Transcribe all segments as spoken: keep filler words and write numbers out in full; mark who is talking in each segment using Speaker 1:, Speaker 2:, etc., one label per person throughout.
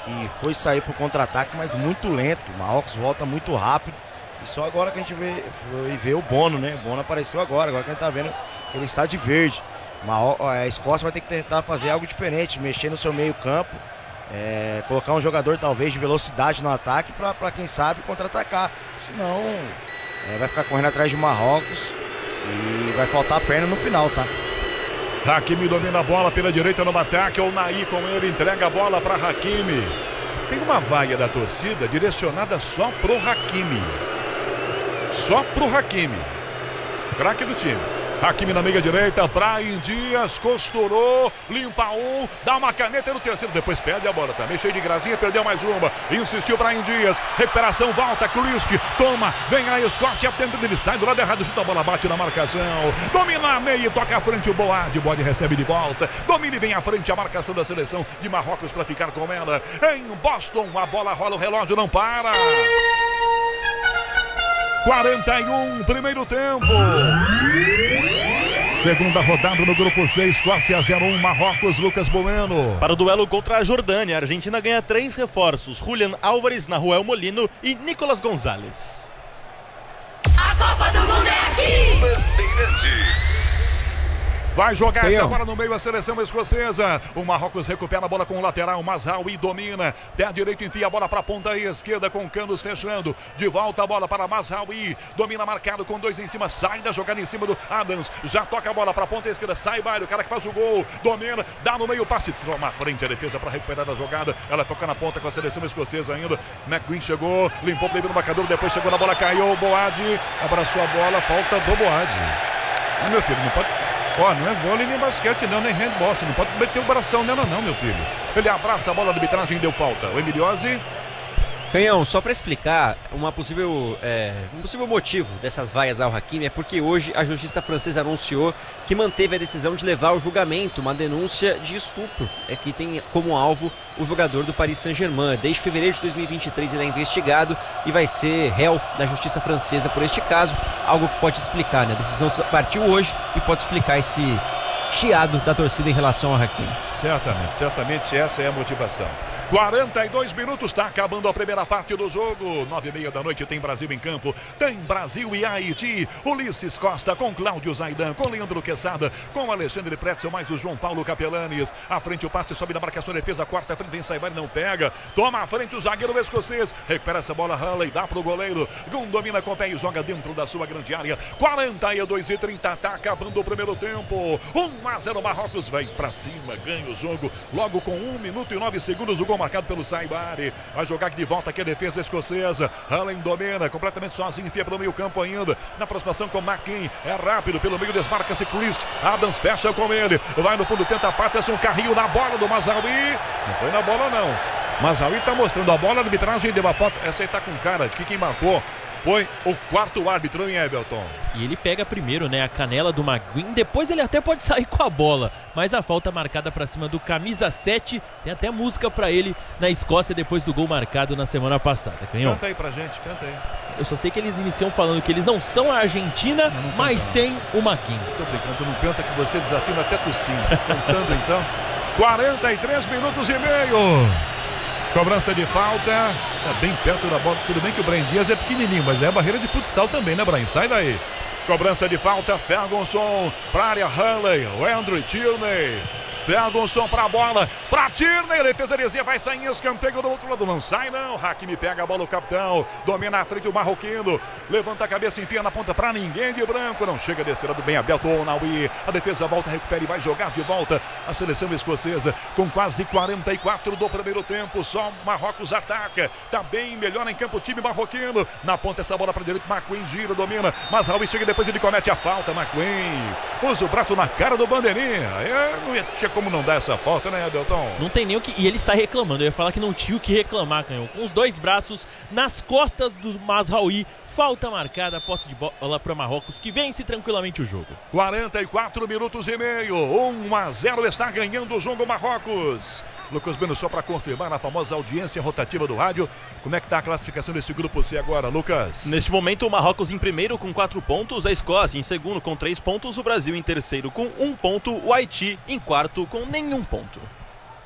Speaker 1: que foi sair pro contra-ataque, mas muito lento. O Marrocos volta muito rápido. E só agora que a gente vê, vê o Bono, né? O Bono apareceu agora, agora que a gente tá vendo que ele está de verde. A Escócia vai ter que tentar fazer algo diferente, mexer no seu meio campo, é, colocar um jogador talvez de velocidade no ataque para quem sabe contra-atacar. Senão é, vai ficar correndo atrás de Marrocos e vai faltar perna no final, tá?
Speaker 2: Hakimi domina a bola pela direita no ataque, o Naí com ele entrega a bola para Hakimi. Tem uma vaia da torcida direcionada só pro Hakimi. Só pro Hakimi. Craque do time. Hakimi na meia direita, Brahim Dias, costurou, limpa um, dá uma caneta no terceiro, depois perde a bola também, cheio de gracinha, perdeu mais uma, insistiu Brahim Dias, recuperação, volta, Christ, toma, vem a Escócia, tenta dele, sai do lado errado, chuta a bola, bate na marcação, domina a meia, toca à frente o Boad, Boad recebe de volta, domina e vem à frente a marcação da seleção de Marrocos para ficar com ela, em Boston, a bola rola, o relógio não para. quarenta e um, primeiro tempo. Segunda rodada no grupo C, Escócia zero um, Marrocos, Lucas Bueno.
Speaker 3: Para o duelo contra a Jordânia, a Argentina ganha três reforços: Julian Álvares, Nahuel Molino e Nicolas Gonzalez.
Speaker 4: A Copa do Mundo é aqui!
Speaker 2: Bandeirantes. Vai jogar essa bola no meio a seleção escocesa. O Marrocos recupera a bola com o lateral. Mazraoui domina. Pé direito enfia a bola para a ponta esquerda com Canos fechando. De volta a bola para Mazraoui. Domina marcado com dois em cima. Sai da jogada em cima do Adams. Já toca a bola para a ponta esquerda. Sai Bairro, o cara que faz o gol. Domina, dá no meio passe. Toma à frente a defesa para recuperar a jogada. Ela toca na ponta com a seleção escocesa ainda. McGuinn chegou, limpou o primeiro marcador. Depois chegou na bola, caiu o Boad. Abraçou a bola, falta do Boad. Ah, meu filho, não pode... Ó, oh, não é vôlei nem basquete não, nem handball. Você não pode meter o bração nela não, meu filho. Ele abraça a bola, a arbitragem deu falta. O Emiliose.
Speaker 5: Canhão, só para explicar, uma possível, é, um possível motivo dessas vaias ao Hakimi é porque hoje a justiça francesa anunciou que manteve a decisão de levar ao julgamento uma denúncia de estupro, é que tem como alvo o jogador do Paris Saint-Germain. Desde fevereiro de dois mil e vinte e três ele é investigado e vai ser réu da justiça francesa por este caso, algo que pode explicar, né? A decisão partiu hoje e pode explicar esse chiado da torcida em relação ao Hakimi.
Speaker 2: Certamente, certamente essa é a motivação. quarenta e dois minutos, está acabando a primeira parte do jogo. Nove e meia da noite tem Brasil em campo. Tem Brasil e Haiti. Ulisses Costa com Cláudio Zaidan, com Leandro Quesada, com Alexandre Pretzel, mais o João Paulo Capelanes. À frente o passe, sobe na marcação, defesa, quarta frente, vem Saibar, não pega. Toma à frente o zagueiro escocês. Recupera essa bola, Hurley, dá pro goleiro. Gun domina com o pé e joga dentro da sua grande área. quarenta e dois e trinta, está acabando o primeiro tempo. um a zero, Marrocos vai pra cima, ganha o jogo. Logo com um minuto e nove segundos, o gol marcado pelo Saibari. Vai jogar aqui de volta aqui a defesa escocesa. Allen domina, completamente sozinho, enfia pelo meio campo ainda. Na aproximação com McKean. É rápido, pelo meio desmarca-se Christ. Adams fecha com ele. Vai no fundo, tenta Patterson, carrinho na bola do Mazraoui. Não foi na bola não. Mazraoui tá mostrando a bola, a arbitragem deu a foto. Essa aí tá com cara de que quem marcou foi o quarto árbitro em Everton.
Speaker 6: E ele pega primeiro, né, a canela do McGuinn, depois ele até pode sair com a bola, mas a falta marcada pra cima do camisa sete, tem até música pra ele na Escócia depois do gol marcado na semana passada. Canhão?
Speaker 2: Canta aí pra gente, canta aí.
Speaker 6: Eu só sei que eles iniciam falando que eles não são a Argentina, não, não mas tem o McGuinn.
Speaker 2: Tô brincando, tu não canta que você desafina até tossindo. Cantando então. quarenta e três minutos e meio. Cobrança de falta, tá bem perto da bola. Tudo bem que o Brahim Dias é pequenininho, mas é a barreira de futsal também, né, Brahim? Sai daí. Cobrança de falta, Ferguson para a área, Hurley, o Andrew Tierney. Ferguson para a bola, para Tierney, defesa de vai sair em escanteio do outro lado, não sai não, Hakimi pega a bola, o capitão, domina a frente o marroquino, levanta a cabeça, enfia na ponta para ninguém de branco, não chega a descer do bem aberto, o Naui, a defesa volta, recupera e vai jogar de volta a seleção escocesa, com quase quarenta e quatro do primeiro tempo, só Marrocos ataca, tá bem melhor em campo o time marroquino, na ponta essa bola para direito, McQueen gira, domina, mas Raul chega e depois ele comete a falta, McQueen, usa o braço na cara do bandeirinha, aí não ia como não dá essa falta, né, Adelton?
Speaker 6: Não tem nem o que... E ele sai reclamando. Eu ia falar que não tinha o que reclamar, Canhão. Com os dois braços nas costas do Mazraoui. Falta marcada, posse de bola para Marrocos, que vence tranquilamente o jogo.
Speaker 2: quarenta e quatro minutos e meio. um a zero está ganhando o jogo Marrocos. Lucas Bueno, só para confirmar na famosa audiência rotativa do rádio, como é que está a classificação desse grupo C agora, Lucas?
Speaker 3: Neste momento, o Marrocos em primeiro com quatro pontos, a Escócia em segundo com três pontos, o Brasil em terceiro com um ponto, o Haiti em quarto com nenhum ponto.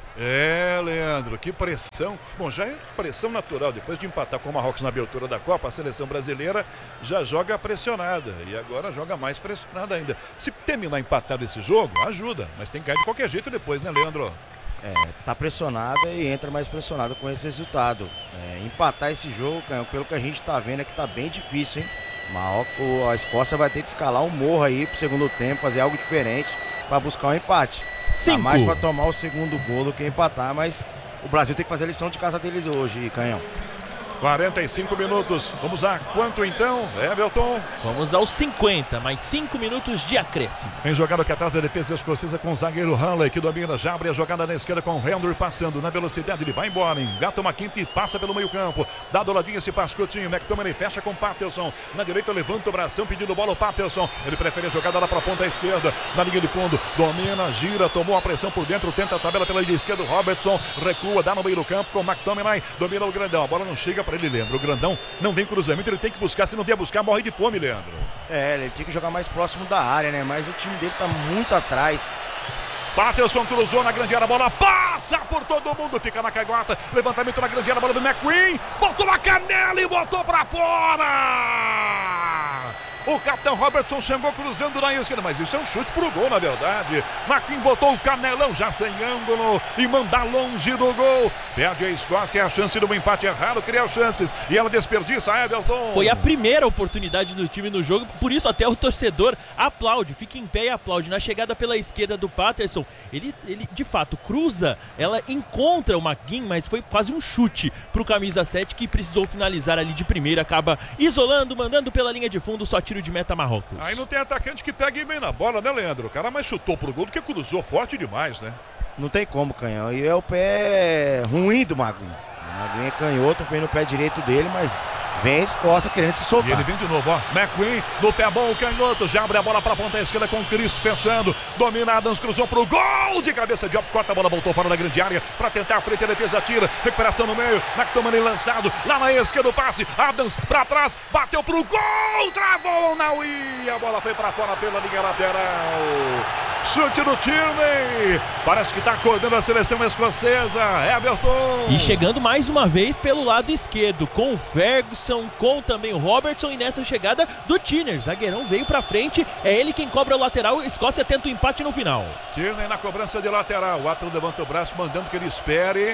Speaker 2: É, Leandro, que pressão. Bom, já é pressão natural. Depois de empatar com o Marrocos na abertura da Copa, a seleção brasileira já joga pressionada. E agora joga mais pressionada ainda. Se terminar empatado esse jogo, ajuda. Mas tem que cair de qualquer jeito depois, né, Leandro?
Speaker 1: É, tá pressionada e entra mais pressionada com esse resultado. É, empatar esse jogo, pelo que a gente tá vendo, é que tá bem difícil, hein? Marrocos, a Escócia vai ter que escalar um morro aí pro segundo tempo, fazer algo diferente para buscar um empate.
Speaker 6: Cinco.
Speaker 1: Tá mais para tomar o segundo gol do que empatar, mas o Brasil tem que fazer a lição de casa deles hoje, Canhão.
Speaker 2: quarenta e cinco minutos. Vamos a quanto então, Everton?
Speaker 6: Vamos aos cinquenta, mais cinco minutos de acréscimo.
Speaker 2: Vem jogando aqui atrás da defesa escocesa com o zagueiro Hanley, que domina, já abre a jogada na esquerda com o Henry passando na velocidade, ele vai embora, engata uma quinta e passa pelo meio campo, dá doladinha esse passe curtinho, McTominay fecha com o Patterson, na direita levanta o bração pedindo bola o Patterson, ele prefere a jogada lá para a ponta esquerda, na linha de fundo, domina, gira, tomou a pressão por dentro, tenta a tabela pela linha esquerda, Robertson recua, dá no meio do campo com o McTominay, domina o grandão, a bola não chega para ele, Leandro. O grandão não vem cruzamento, ele tem que buscar. Se não vier buscar, morre de fome, Leandro.
Speaker 1: É, ele tinha que jogar mais próximo da área, né? Mas o time dele tá muito atrás.
Speaker 2: Patterson cruzou na grande área, a bola passa por todo mundo, fica na caguata. Levantamento na grande área, a bola do McQueen. Botou a canela e botou pra fora. O capitão Robertson chegou cruzando na esquerda, mas isso é um chute pro gol, na verdade. McQueen botou o canelão já sem ângulo e manda longe do gol. Perde a Escócia, a chance do empate é raro, cria chances. E ela desperdiça, Everton.
Speaker 6: Foi a primeira oportunidade do time no jogo, por isso até o torcedor aplaude, fica em pé e aplaude. Na chegada pela esquerda do Patterson, ele, ele de fato cruza, ela encontra o McGinn, mas foi quase um chute pro camisa sete que precisou finalizar ali de primeira, acaba isolando, mandando pela linha de fundo, só tiro de meta Marrocos.
Speaker 2: Aí não tem atacante que pegue bem na bola, né, Leandro? O cara mais chutou pro gol do que cruzou forte demais, né?
Speaker 1: Não tem como, Canhão. E é o pé ruim do Maguinho. O Maguinho é canhoto, vem no pé direito dele, mas vem a Escócia querendo se soltar.
Speaker 2: E ele vem de novo, ó. McQueen no pé bom, o canhoto. Já abre a bola pra ponta esquerda com o Cristo fechando. Domina Adams, cruzou pro gol de cabeça de Diop. Corta a bola, voltou fora da grande área pra tentar a frente. A defesa tira. Recuperação no meio. McTominay lançado. Lá na esquerda o passe. Adams pra trás. Bateu pro gol. Travou na U I. A bola foi pra fora pela linha lateral. Chute do Tierney. Parece que tá acordando a seleção escocesa. Everton.
Speaker 6: E chegando mais uma vez pelo lado esquerdo, com o Ferguson, com também o Robertson, e nessa chegada do Tierney. Zagueirão veio pra frente, é ele quem cobra o lateral. Escócia tenta o empate no final.
Speaker 2: Tierney na cobrança de lateral. O Atlas levanta o braço, mandando que ele espere.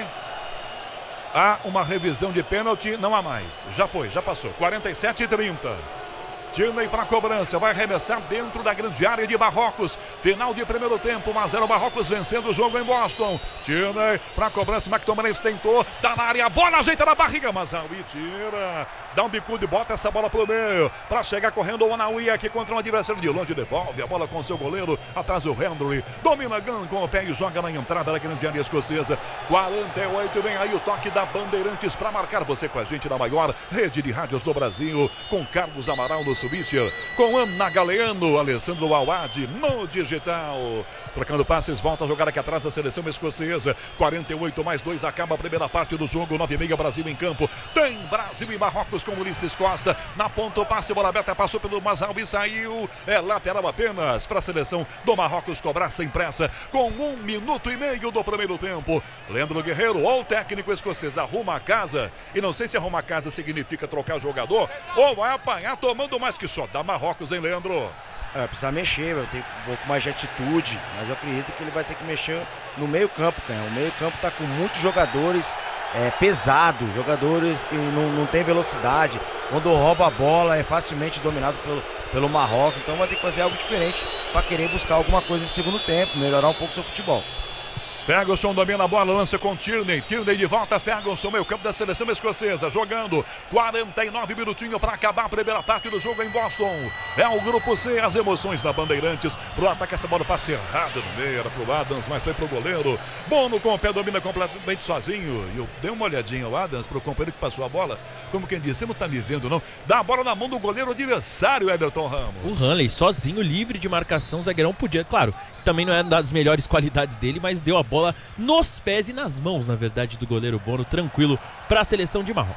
Speaker 2: Há uma revisão de pênalti, não há mais. Já foi, já passou. quarenta e sete e trinta. Tierney para a cobrança, vai arremessar dentro da grande área de Marrocos. Final de primeiro tempo, um a zero Marrocos vencendo o jogo em Boston. Tierney para a cobrança, McTominay tentou, dá na área, a bola ajeita na barriga, mas a U I tira, dá um bicudo e bota essa bola pro meio, para chegar correndo o Anaui aqui contra um adversário de longe, devolve a bola com seu goleiro, atrás o Henry, domina Gunn com o pé e joga na entrada da grande área escocesa. quarenta e oito, vem aí o toque da Bandeirantes para marcar você com a gente na maior rede de rádios do Brasil, com Carlos Amaral no Switcher, com Ana Galeano, Alessandro Awad no digital. Trocando passes, volta a jogar aqui atrás da seleção escocesa. quarenta e oito mais dois, acaba a primeira parte do jogo. nove e meia, Brasil em campo. Tem Brasil e Marrocos com Ulisses Costa. Na ponta o passe, bola aberta, passou pelo Mazal e saiu. É lateral apenas para a seleção do Marrocos cobrar sem pressa. Com um minuto e meio do primeiro tempo. Leandro Guerreiro, ou o técnico escocês, arruma a casa. E não sei se arruma a casa significa trocar jogador ou vai apanhar tomando mais que só dá Marrocos, hein, Leandro?
Speaker 1: É, vai precisar mexer, vai ter um pouco mais de atitude, mas eu acredito que ele vai ter que mexer no meio campo, cara. O meio campo tá com muitos jogadores é, pesados, jogadores que não, não tem velocidade. Quando rouba a bola é facilmente dominado pelo, pelo Marrocos, então vai ter que fazer algo diferente para querer buscar alguma coisa no segundo tempo, melhorar um pouco seu futebol.
Speaker 2: Ferguson domina a bola, lança com Tierney. Tierney de volta, Ferguson, meio campo da seleção escocesa, jogando quarenta e nove minutinhos para acabar a primeira parte do jogo em Boston. É o grupo C, as emoções da Bandeirantes. Pro ataque, essa bola passa errada no meio, era pro Adams, mas foi pro goleiro. Bono com o pé, domina completamente sozinho. E eu dei uma olhadinha, o Adams, pro companheiro que passou a bola. Como quem disse, você não tá me vendo não. Dá a bola na mão do goleiro adversário, Everton Ramos.
Speaker 6: O Hanley, sozinho, livre de marcação, o zagueirão podia, claro, também não é das melhores qualidades dele, mas deu a bola nos pés e nas mãos, na verdade, do goleiro Bono, tranquilo para a seleção de Marrocos.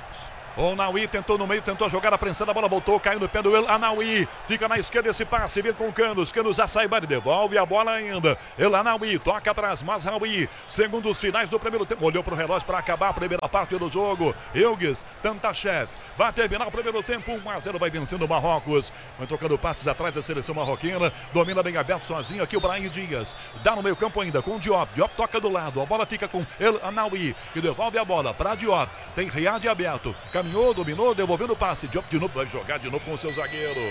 Speaker 2: O Naui tentou no meio, tentou jogar a prensada, a bola voltou, caiu no pé do El Anaui. Fica na esquerda esse passe, vem com o Canos. Canos já sai, devolve a bola ainda. El Anaui toca atrás, Mazraoui. Segundos finais do primeiro tempo. Olhou pro relógio para acabar a primeira parte do jogo. Ilgues, Tantachev. Vai terminar o primeiro tempo. um a zero vai vencendo o Marrocos. Vai tocando passes atrás da seleção marroquina. Domina bem aberto sozinho aqui o Brahim Dias. Dá no meio campo ainda com o Diop. Diop toca do lado. A bola fica com El Anaui. E devolve a bola para Diop. Tem Riad aberto. Caminhou, dominou, devolvendo o passe. Diop de novo vai jogar de novo com o seu zagueiro.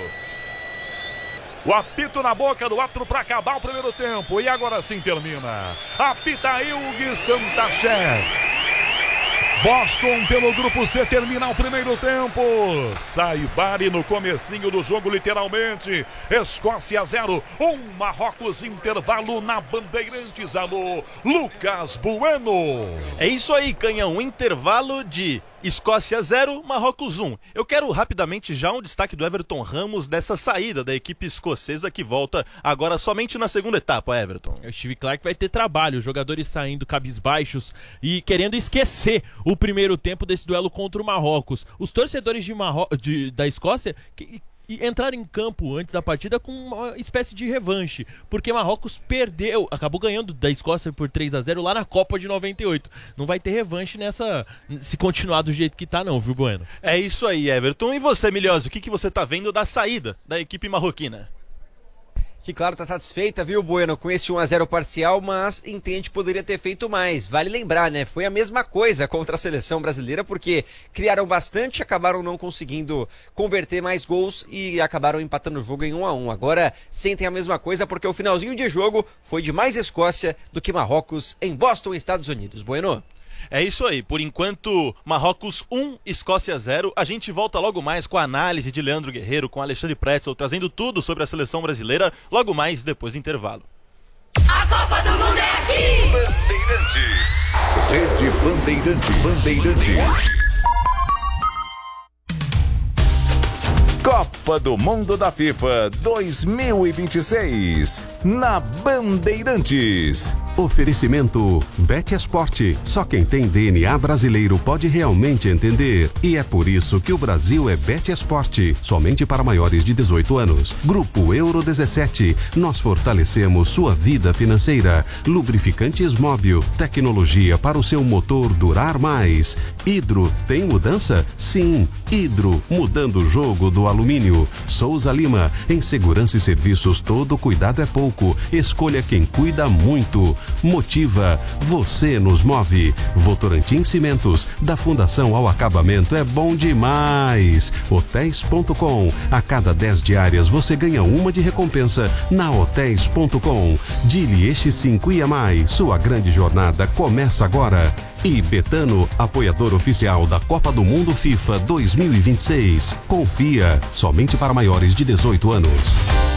Speaker 2: O apito na boca do árbitro para acabar o primeiro tempo. E agora sim termina. Apita Ilgues Tantachev. Boston pelo grupo C termina o primeiro tempo. Saibari no comecinho do jogo, literalmente. Escócia zero, um Marrocos, intervalo na Bandeirantes. Alô, Lucas Bueno.
Speaker 3: É isso aí, Canhão, intervalo de Escócia zero, Marrocos um. Eu quero rapidamente já um destaque do Everton Ramos dessa saída da equipe escocesa que volta agora somente na segunda etapa, Everton.
Speaker 6: O Steve Clarke vai ter trabalho, os jogadores saindo cabisbaixos e querendo esquecer o primeiro tempo desse duelo contra o Marrocos. Os torcedores de Marro... de... da Escócia que... e entraram em campo antes da partida com uma espécie de revanche, porque Marrocos perdeu, acabou ganhando da Escócia por três a zero lá na Copa de noventa e oito. Não vai ter revanche nessa, se continuar do jeito que tá não, viu, Bueno?
Speaker 3: É isso aí, Everton. E você, Milhose, o que, que você tá vendo da saída da equipe marroquina?
Speaker 5: Que claro, tá satisfeita, viu, Bueno, com esse um a zero parcial, mas entende que poderia ter feito mais. Vale lembrar, né? Foi a mesma coisa contra a seleção brasileira, porque criaram bastante, acabaram não conseguindo converter mais gols e acabaram empatando o jogo em um a um. Agora sentem a mesma coisa, porque o finalzinho de jogo foi de mais Escócia do que Marrocos em Boston, Estados Unidos. Bueno?
Speaker 3: É isso aí, por enquanto Marrocos um, Escócia zero. A gente volta logo mais com a análise de Leandro Guerreiro, com Alexandre Pretzel, trazendo tudo sobre a seleção brasileira, logo mais depois do intervalo.
Speaker 4: A Copa do Mundo é aqui!
Speaker 7: Bandeirantes. Rede Bandeirantes. Bandeirantes. Copa do Mundo da FIFA dois mil e vinte e seis. Na Bandeirantes.
Speaker 8: Oferecimento BetEsport. Só quem tem D N A brasileiro pode realmente entender. E é por isso que o Brasil é BetEsport. Somente para maiores de dezoito anos. Grupo Euro dezessete. Nós fortalecemos sua vida financeira. Lubrificantes Móbil. Tecnologia para o seu motor durar mais. Hidro. Tem mudança? Sim. Hidro. Mudando o jogo do alumínio. Souza Lima. Em segurança e serviços, todo cuidado é pouco. Escolha quem cuida muito. Motiva, você nos move. Votorantim Cimentos, da fundação ao acabamento é bom demais. Hotéis ponto com, a cada dez diárias você ganha uma de recompensa na Hotéis ponto com. Dili Este cinco I A M I, sua grande jornada começa agora. E Betano, apoiador oficial da Copa do Mundo FIFA dois mil e vinte e seis. Confia, somente para maiores de dezoito anos.